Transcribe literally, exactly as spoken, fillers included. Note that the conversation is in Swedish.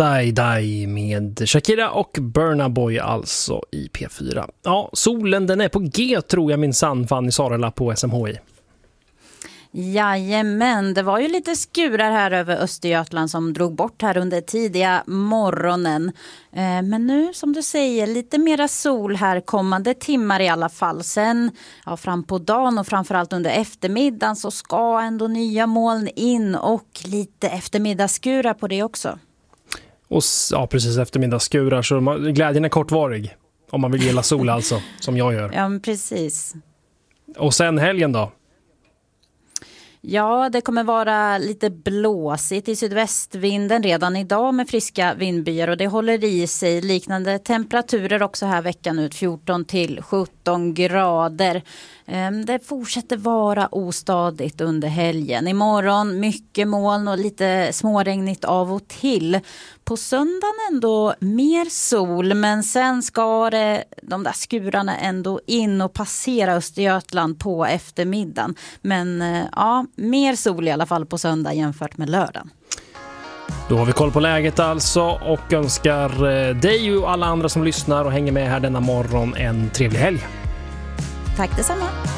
Die Die med Shakira och Burna Boy alltså i P fyra. Ja, solen den är på G tror jag minsann, Fanny Sarela på S M H I. Jajamän, det var ju lite skurar här över Östergötland som drog bort här under tidiga morgonen. Eh, men nu, som du säger, lite mera sol här kommande timmar i alla fall. Sen ja, fram på dagen och framförallt under eftermiddagen så ska ändå nya moln in och lite eftermiddagsskurar på det också. Och ja, precis eftermiddagsskurar, så glädjen är kortvarig om man vill gilla sol alltså, som jag gör. Ja, precis. Och sen helgen då? Ja, det kommer vara lite blåsigt i sydvästvinden redan idag med friska vindbyar och det håller i sig liknande temperaturer också här veckan ut, fjorton till sjutton grader. Det fortsätter vara ostadigt under helgen. Imorgon mycket moln och lite småregnigt av och till. På söndagen ändå mer sol, men sen ska det, de där skurarna ändå in och passera Östergötland på eftermiddagen. Men ja, mer sol i alla fall på söndag jämfört med lördagen. Då har vi koll på läget alltså och önskar dig och alla andra som lyssnar och hänger med här denna morgon en trevlig helg. Tack detsamma.